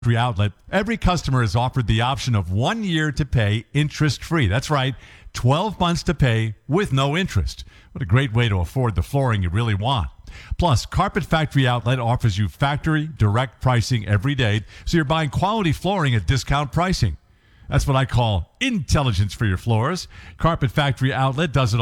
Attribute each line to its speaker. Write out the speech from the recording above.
Speaker 1: Factory Outlet, every customer is offered the option of 1 year to pay interest-free. That's right, 12 months to pay with no interest. What a great way to afford the flooring you really want. Plus, Carpet Factory Outlet offers you factory direct pricing every day, so you're buying quality flooring at discount pricing. That's what I call intelligence for your floors. Carpet Factory Outlet does it